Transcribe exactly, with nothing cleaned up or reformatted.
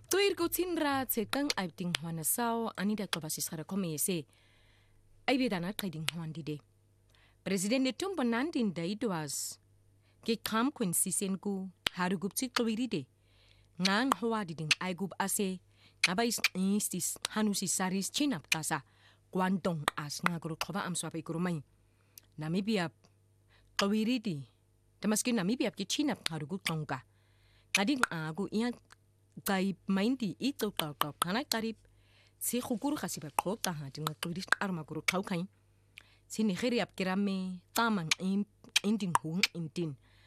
Tuir kutin ra tsekang aiting hwana sao anida klobasis hara komese. Aibidana trading hwandide. Presidente Tumbo Nandin Daidwas. Ke kam kwen sisenku harugupti klowiride. Ngang hwa diding aigub ase. Abais instis hanusi saris chinap kasa. Guantong as nga guru kloba amswape kurumay. Namibia klowiridi. Tamaskin Namibia ki chinap harugut tongka. Ngading agu iya Gaib mainti ito kau kau kanai karib si khukuru kasi ba kota ha tinga turis arma guru kau kain si Nigeria kirame tamang in indin hung intin